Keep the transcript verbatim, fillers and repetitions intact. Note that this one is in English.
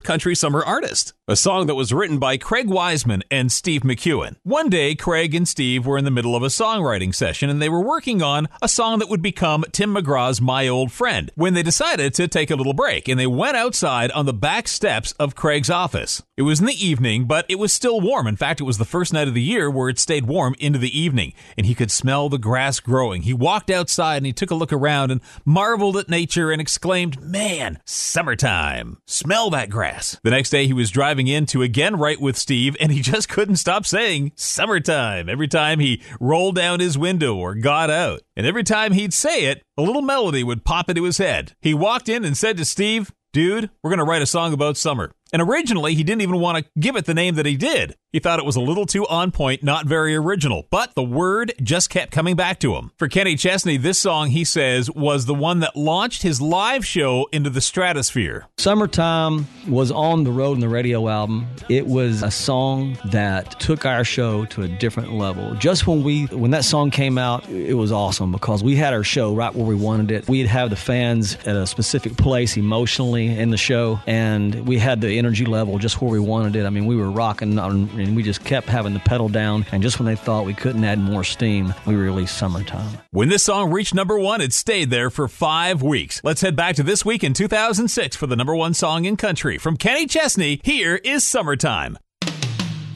country summer artist, a song that was written by Craig Wiseman and Steve McEwen. One day, Craig and Steve were in the middle of a songwriting session, and they were working on a song that would become Tim McGraw's My Old Friend, when they decided to take a little break, and they went outside on the back steps of Craig's office. It was in the evening, but it was still warm. In fact, it was the first night of the year where it stayed warm into the evening, and he could smell the grass growing. He walked outside and he took a look around and marveled at nature and exclaimed, "Man, summertime. Smell that grass." The next day he was driving in to again write with Steve, and he just couldn't stop saying summertime every time he rolled down his window or got out. And every time he'd say it, a little melody would pop into his head. He walked in and said to Steve, "Dude, we're going to write a song about summer." And originally, he didn't even want to give it the name that he did. He thought it was a little too on point, not very original, but the word just kept coming back to him. For Kenny Chesney, this song, he says, was the one that launched his live show into the stratosphere. Summertime was on the road in the radio album. It was a song that took our show to a different level. Just when we, when that song came out, it was awesome because we had our show right where we wanted it. We'd have the fans at a specific place emotionally in the show, and we had the energy level just where we wanted it. I mean, we were rocking on, and we just kept having the pedal down, and just when they thought we couldn't add more steam, we released Summertime. When this song reached number one, it stayed there for five weeks. Let's head back to this week in two thousand six for the number one song in country. From Kenny Chesney, here is Summertime.